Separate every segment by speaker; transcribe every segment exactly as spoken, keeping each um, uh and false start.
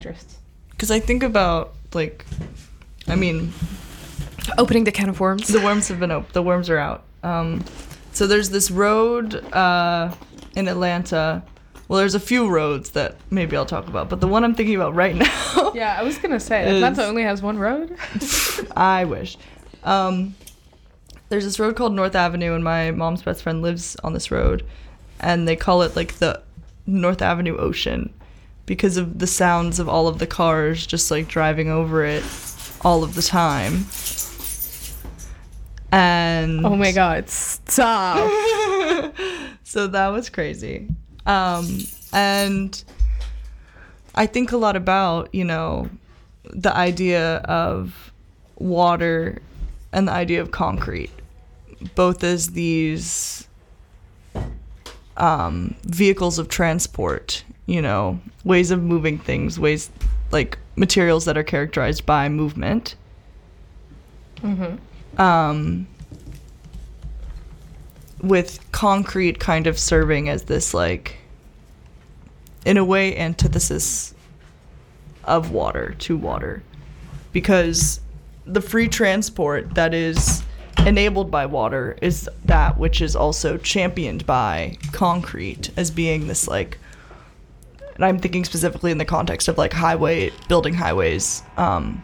Speaker 1: Because I think about, like, I mean,
Speaker 2: opening the can of worms.
Speaker 1: The worms have been opened. The worms are out. Um, so there's this road uh, in Atlanta. Well, there's a few roads that maybe I'll talk about, but the one I'm thinking about right now.
Speaker 2: Yeah, I was gonna say
Speaker 1: is,
Speaker 2: Atlanta only has one road.
Speaker 1: I wish. Um, there's this road called North Avenue, and my mom's best friend lives on this road, and they call it like the North Avenue Ocean because of the sounds of all of the cars just like driving over it all of the time. And
Speaker 2: oh my god, stop.
Speaker 1: So that was crazy. Um, and I think a lot about, you know, the idea of water and the idea of concrete, both as these um, vehicles of transport, you know, ways of moving things, ways like materials that are characterized by movement. Mm-hmm. Um, with concrete kind of serving as this, like, in a way, antithesis of water to water. Because the free transport that is enabled by water is that which is also championed by concrete as being this, like, and I'm thinking specifically in the context of, like, highway, building highways, um,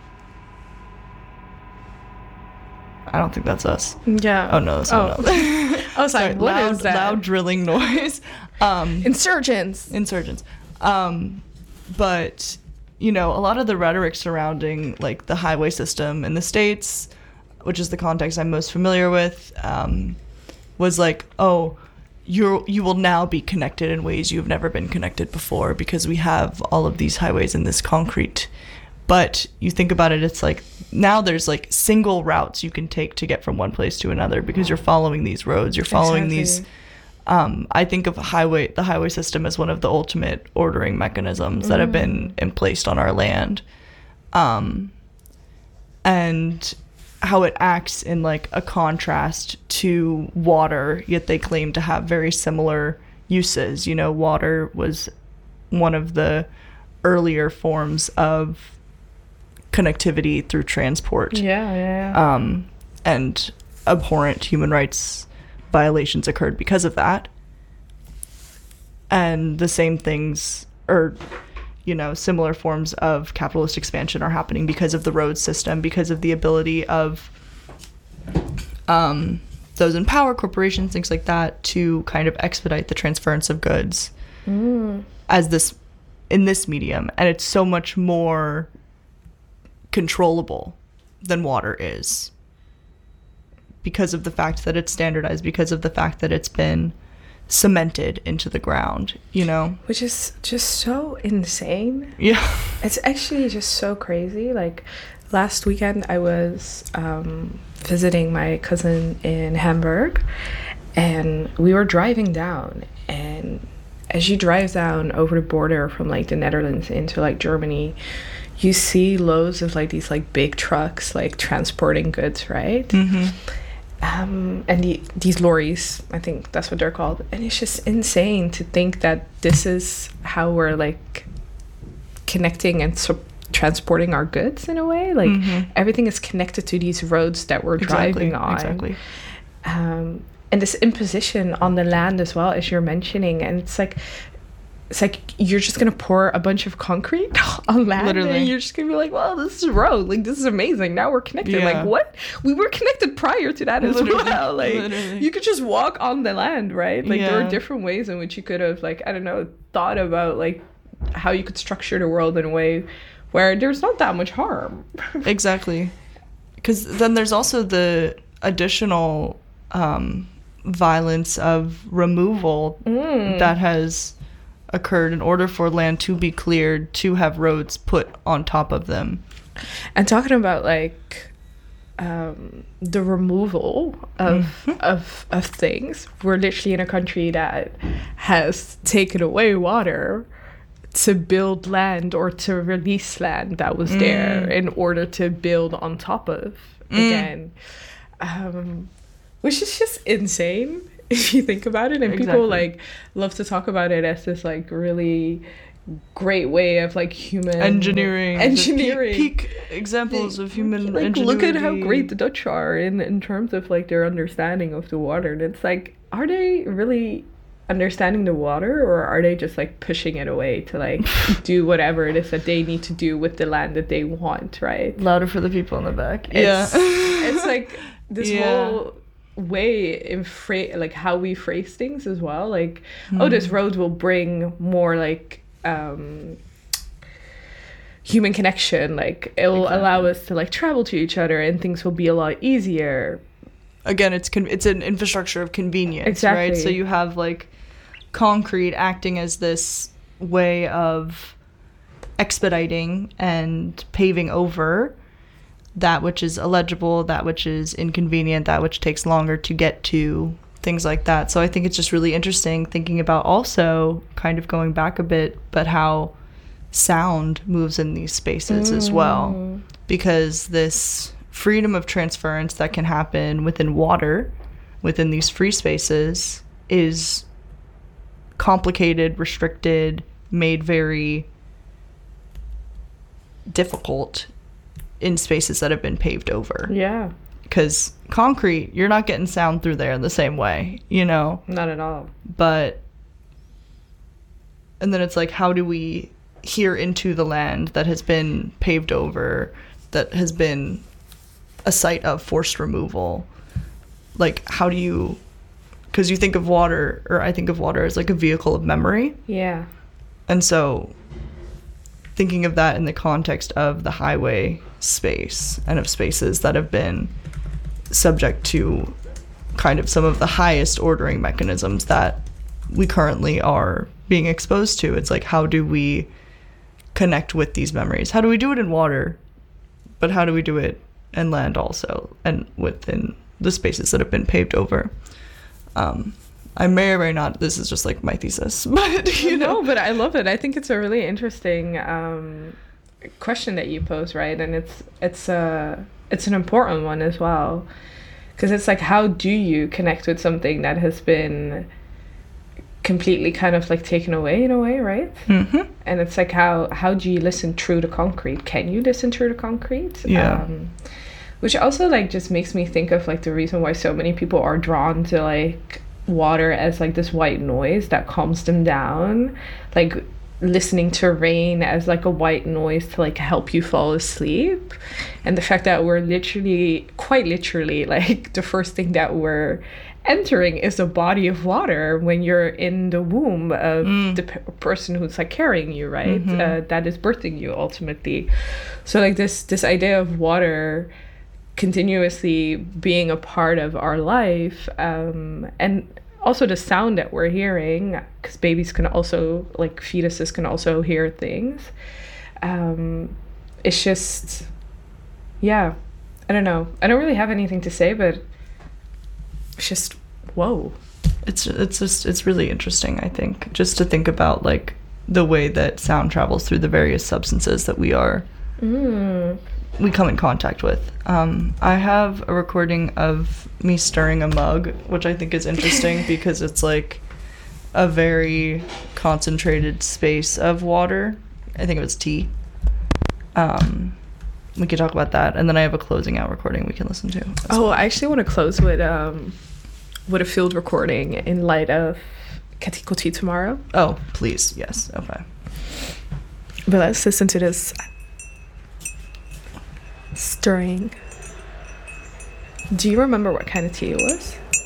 Speaker 1: I don't think that's us.
Speaker 2: Yeah.
Speaker 1: Oh, no, that's someone
Speaker 2: oh.
Speaker 1: else.
Speaker 2: I was
Speaker 1: Sorry,
Speaker 2: like, what
Speaker 1: loud,
Speaker 2: is that?
Speaker 1: Loud drilling noise. Um,
Speaker 2: Insurgents.
Speaker 1: Insurgents. Um, but, you know, a lot of the rhetoric surrounding, like, the highway system in the States, which is the context I'm most familiar with, um, was like, oh, you're, you will now be connected in ways you've never been connected before because we have all of these highways in this concrete. But you think about it, it's like now there's like single routes you can take to get from one place to another because you're following these roads. You're following exactly. these. Um, I think of highway, the highway system as one of the ultimate ordering mechanisms mm. that have been in placed on our land, um, and how it acts in like a contrast to water. Yet they claim to have very similar uses. You know, water was one of the earlier forms of connectivity through transport.
Speaker 2: Yeah, yeah, yeah.
Speaker 1: Um, and abhorrent human rights violations occurred because of that. And the same things, or, you know, similar forms of capitalist expansion are happening because of the road system, because of the ability of um, those in power, corporations, things like that, to kind of expedite the transference of goods mm. as this, in this medium. And it's so much more controllable than water is because of the fact that it's standardized, because of the fact that it's been cemented into the ground, you know?
Speaker 2: Which is just so insane.
Speaker 1: Yeah.
Speaker 2: It's actually just so crazy. Like, last weekend I was um, visiting my cousin in Hamburg, and we were driving down, and as you drive down over the border from, like, the Netherlands into, like, Germany, you see loads of, like, these, like, big trucks, like, transporting goods, right? Mm-hmm. Um, and the, these lorries, I think that's what they're called. And it's just insane to think that this is how we're, like, connecting and so- transporting our goods in a way. Like, mm-hmm. everything is connected to these roads that we're
Speaker 1: exactly,
Speaker 2: driving on.
Speaker 1: Exactly.
Speaker 2: Um, and this imposition on the land as well, as you're mentioning. And it's like... It's like you're just gonna pour a bunch of concrete on land.
Speaker 1: Literally.
Speaker 2: And you're just gonna be like, well, this is a road. Like, this is amazing. Now we're connected.
Speaker 1: Yeah.
Speaker 2: Like, what? We were connected prior to that as
Speaker 1: Literally.
Speaker 2: well. Like,
Speaker 1: Literally.
Speaker 2: you could just walk on the land, right? Like,
Speaker 1: yeah.
Speaker 2: there are different ways in which you could have, like, I don't know, thought about, like, how you could structure the world in a way where there's not that much harm.
Speaker 1: Exactly. Because then there's also the additional um, violence of removal mm. that has occurred in order for land to be cleared, to have roads put on top of them.
Speaker 2: And talking about, like, um, the removal of, mm-hmm. of of things, we're literally in a country that has taken away water to build land or to release land that was mm. there in order to build on top of mm. again. Um, which is just insane. If you think about it, and exactly. people like love to talk about it as this like really great way of like human
Speaker 1: engineering
Speaker 2: engineering
Speaker 1: peak, peak examples of human
Speaker 2: like
Speaker 1: ingenuity.
Speaker 2: Look at how great the Dutch are in in terms of like their understanding of the water, and it's like, are they really understanding the water, or are they just like pushing it away to like do whatever it is that they need to do with the land that they want, right?
Speaker 1: Louder for the people in the back.
Speaker 2: It's,
Speaker 1: yeah
Speaker 2: it's like this yeah. whole way in fra- like how we phrase things as well, like mm. oh, this road will bring more like um human connection, like it will exactly. allow us to like travel to each other and things will be a lot easier.
Speaker 1: Again, it's con- it's an infrastructure of convenience,
Speaker 2: exactly.
Speaker 1: right? So you have like concrete acting as this way of expediting and paving over that which is illegible, that which is inconvenient, that which takes longer to get to, things like that. So I think it's just really interesting thinking about also kind of going back a bit, but how sound moves in these spaces mm. as well. Because this freedom of transference that can happen within water, within these free spaces, is complicated, restricted, made very difficult in spaces that have been paved over.
Speaker 2: Yeah.
Speaker 1: Because concrete, you're not getting sound through there in the same way, you know?
Speaker 2: Not at all.
Speaker 1: But, and then it's like, how do we hear into the land that has been paved over, that has been a site of forced removal? Like, how do you, because you think of water, or I think of water as like a vehicle of memory.
Speaker 2: Yeah.
Speaker 1: And so thinking of that in the context of the highway space and of spaces that have been subject to kind of some of the highest ordering mechanisms that we currently are being exposed to. It's like, how do we connect with these memories? How do we do it in water? But how do we do it in land also, and within the spaces that have been paved over? Um, I may or may not, this is just like my thesis, but you know.
Speaker 2: No, but I love it. I think it's a really interesting um, question that you pose, right? And it's it's a it's an important one as well, because it's like, how do you connect with something that has been completely kind of like taken away in a way, right?
Speaker 1: Mm-hmm.
Speaker 2: And it's like, how how do you listen through the concrete? Can you listen through the concrete?
Speaker 1: Yeah.
Speaker 2: Um, which also like just makes me think of like the reason why so many people are drawn to like water as like this white noise that calms them down, like listening to rain as like a white noise to like help you fall asleep. And the fact that we're literally, quite literally, like the first thing that we're entering is a body of water when you're in the womb of mm. the p- person who's like carrying you, right?
Speaker 1: Mm-hmm.
Speaker 2: Uh, that is birthing you ultimately. So like this this idea of water continuously being a part of our life, um, and also the sound that we're hearing, because babies can also, like fetuses can also hear things. Um, it's just, yeah, I don't know. I don't really have anything to say, but it's just, whoa.
Speaker 1: It's it's just it's really interesting, I think, just to think about like the way that sound travels through the various substances that we are
Speaker 2: mm.
Speaker 1: we come in contact with. Um, I have a recording of me stirring a mug, which I think is interesting because it's like a very concentrated space of water. I think it was tea. Um, we could talk about that, and then I have a closing out recording we can listen to.
Speaker 2: Oh, well. I actually want to close with um, with a field recording in light of Katikoti tomorrow.
Speaker 1: Oh, please, yes, okay.
Speaker 2: But let's listen to this stirring. Do you remember what kind of tea it was?